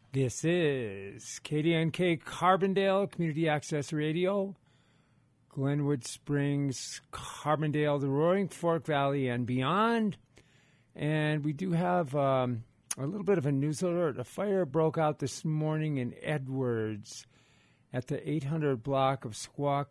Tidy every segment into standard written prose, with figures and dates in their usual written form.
This is KDNK Carbondale Community Access Radio, Glenwood Springs, Carbondale, the Roaring Fork Valley, and beyond. And we do have a little bit of a news alert. A fire broke out this morning in Edwards at the 800 block of Squaw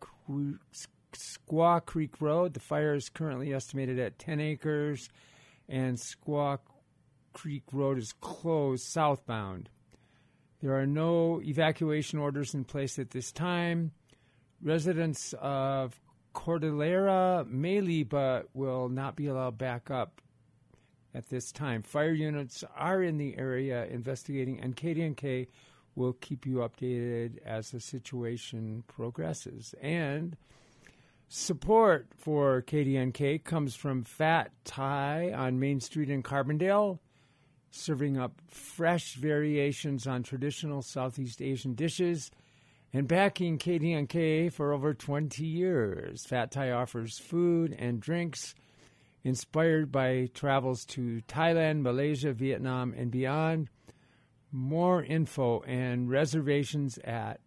Creek Road. The fire is currently estimated at 10 acres, and Squaw Creek Road is closed southbound. There are no evacuation orders in place at this time. Residents of Cordillera may leave but will not be allowed back up at this time. Fire units are in the area investigating, and KDNK will keep you updated as the situation progresses. And support for KDNK comes from Fat Thai on Main Street in Carbondale, serving up fresh variations on traditional Southeast Asian dishes and backing KDNK for over 20 years. Fat Thai offers food and drinks inspired by travels to Thailand, Malaysia, Vietnam, and beyond. More info and reservations at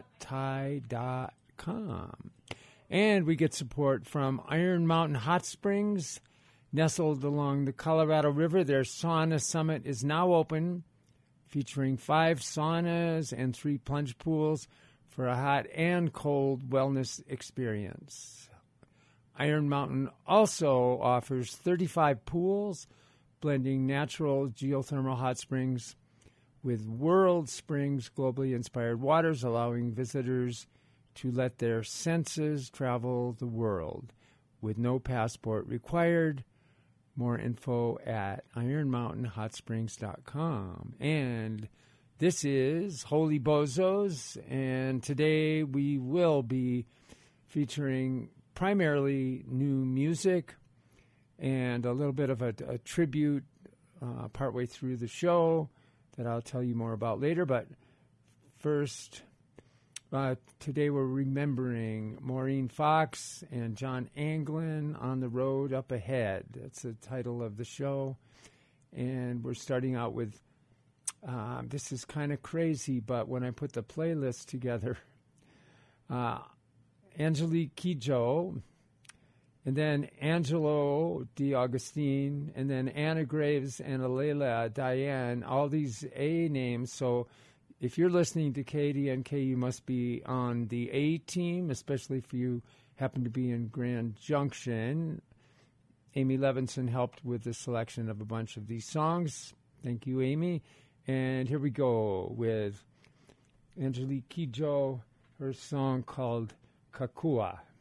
fatthai.com. And we get support from Iron Mountain Hot Springs. Nestled along the Colorado River, their sauna summit is now open, featuring 5 saunas and 3 plunge pools for a hot and cold wellness experience. Iron Mountain also offers 35 pools, blending natural geothermal hot springs with World Springs globally inspired waters, allowing visitors to let their senses travel the world with no passport required. More info at ironmountainhotsprings.com. And this is Holy Bozos, and today we will be featuring primarily new music and a little bit of a tribute partway through the show that I'll tell you more about later. But first, today we're remembering Maureen Fox and John Anglin, On the Road Up Ahead. That's the title of the show. And we're starting out with, this is kind of crazy, but when I put the playlist together, Angelique Kidjo, and then Angelo D'Augustine, and then Anna Graves and Alayla Diane, all these A names. So if you're listening to KDNK, you must be on the A team, especially if you happen to be in Grand Junction. Amy Levinson helped with the selection of a bunch of these songs. Thank you, Amy. And here we go with Angelique Kidjo, her song called Kakua.